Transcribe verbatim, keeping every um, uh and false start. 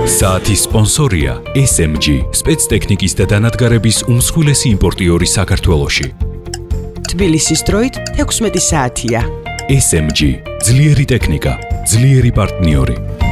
საათის სპონსორია ეს ემ ჯი, სპეცტექნიკის და დანადგარების უმსხვილესი იმპორტიორი საქართველოში. თბილისის დროით ექვსმეტი საათია. ეს ემ ჯი, ძლიერი ტექნიკა, ძლიერი პარტნიორი.